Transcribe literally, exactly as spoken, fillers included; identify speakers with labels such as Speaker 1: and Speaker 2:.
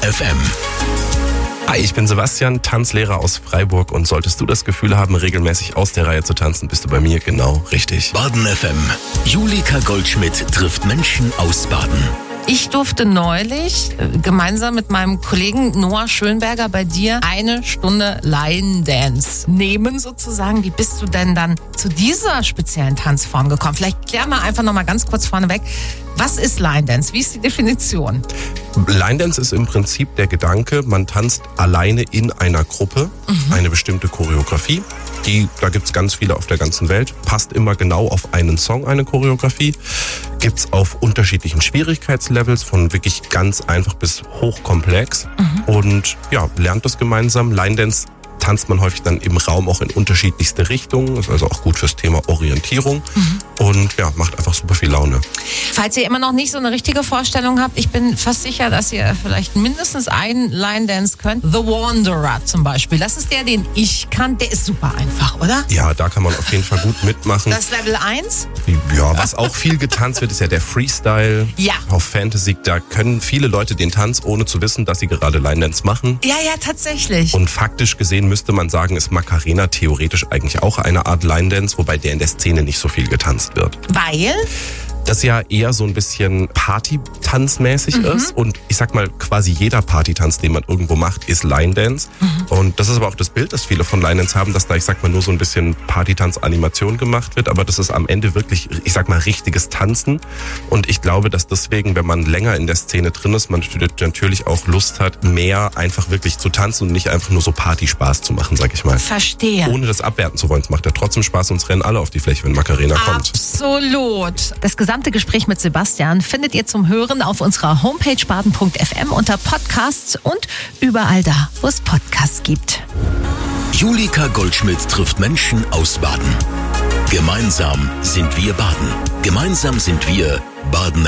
Speaker 1: F M.
Speaker 2: Hi, ich bin Sebastian, Tanzlehrer aus Freiburg und solltest du das Gefühl haben, regelmäßig aus der Reihe zu tanzen, bist du bei mir genau richtig.
Speaker 1: Baden F M. Julika Goldschmidt trifft Menschen aus Baden.
Speaker 3: Ich durfte neulich äh, gemeinsam mit meinem Kollegen Noah Schönberger bei dir eine Stunde Line Dance nehmen sozusagen. Wie bist du denn dann zu dieser speziellen Tanzform gekommen? Vielleicht klär mal einfach noch mal ganz kurz vorneweg. Was ist Line Dance? Wie ist die Definition?
Speaker 2: Line Dance ist im Prinzip der Gedanke, man tanzt alleine in einer Gruppe mhm. eine bestimmte Choreografie. Die, da gibt's ganz viele auf der ganzen Welt. Passt immer genau auf einen Song, eine Choreografie. Gibt's auf unterschiedlichen Schwierigkeitslevels, von wirklich ganz einfach bis hochkomplex. Mhm. Und ja, lernt das gemeinsam. Line Dance tanzt man häufig dann im Raum auch in unterschiedlichste Richtungen. Ist also auch gut fürs Thema Orientierung. Mhm. Und ja, macht einfach super viel Laune.
Speaker 3: Falls ihr immer noch nicht so eine richtige Vorstellung habt, ich bin fast sicher, dass ihr vielleicht mindestens einen Line Dance könnt. The Wanderer zum Beispiel. Das ist der, den ich kann. Der ist super einfach, oder?
Speaker 2: Ja, da kann man auf jeden Fall gut mitmachen.
Speaker 3: Das ist Level eins?
Speaker 2: Ja, was auch viel getanzt wird, ist ja der Freestyle.
Speaker 3: Ja.
Speaker 2: Auf Fantasy, da können viele Leute den Tanz, ohne zu wissen, dass sie gerade Line Dance machen.
Speaker 3: Ja, ja, tatsächlich.
Speaker 2: Und faktisch gesehen müsste man sagen, ist Macarena theoretisch eigentlich auch eine Art Line Dance, wobei der in der Szene nicht so viel getanzt wird.
Speaker 3: Weil?
Speaker 2: Das ja eher so ein bisschen Party-Tanzmäßig mhm. ist. Und ich sag mal, quasi jeder Partytanz, den man irgendwo macht, ist Line Dance. Mhm. Und das ist aber auch das Bild, das viele von Line Dance haben, dass da, ich sag mal, nur so ein bisschen Partytanz-Animation gemacht wird. Aber das ist am Ende wirklich, ich sag mal, richtiges Tanzen. Und ich glaube, dass deswegen, wenn man länger in der Szene drin ist, man natürlich auch Lust hat, mehr einfach wirklich zu tanzen und nicht einfach nur so Partyspaß zu machen, sag ich mal.
Speaker 3: Verstehe.
Speaker 2: Ohne das abwerten zu wollen. Es macht ja trotzdem Spaß und es rennen alle auf die Fläche, wenn Macarena kommt.
Speaker 3: Absolut. Das gesamte Gespräch mit Sebastian findet ihr zum Hören auf unserer Homepage baden punkt f m unter Podcasts und überall da, wo es Podcasts gibt.
Speaker 1: Julika Goldschmidt trifft Menschen aus Baden. Gemeinsam sind wir Baden. Gemeinsam sind wir Baden.